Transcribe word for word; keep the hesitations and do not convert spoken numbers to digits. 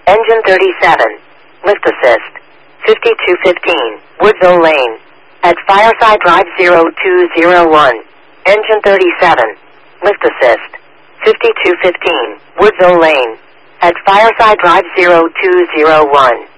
Engine thirty-seven. Lift assist. fifty-two fifteen. Woodville Lane. At Fireside Drive zero two zero one. Engine thirty-seven. Lift assist. fifty-two fifteen. Woodville Lane. At Fireside Drive zero two zero one.